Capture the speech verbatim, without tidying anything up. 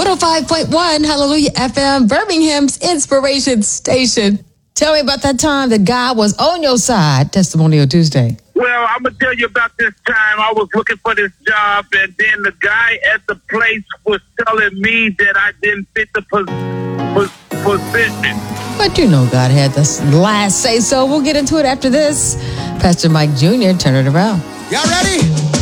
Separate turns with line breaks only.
one oh five point one, Hallelujah F M, Birmingham's inspiration station. Tell me about that time that God was on your side, Testimonial Tuesday.
Well, I'm going to tell you about this time. I was looking for this job, and then the guy at the place was telling me that I didn't fit the pos- pos- position.
But you know God had the last say so. We'll get into it after this. Pastor Mike Junior, turn it around.
Y'all ready?